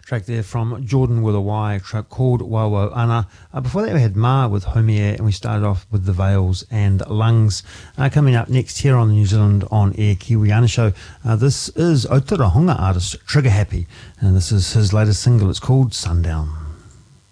Track there from Jordan with a Y, track called Wawo Ana. Before that we had Ma with Homea, and we started off with the Veils and Lungs. Coming up next here on the New Zealand On Air Kiwiana Show, this is Aotearoa artist Trigger Happy, and this is his latest single. It's called Sundown.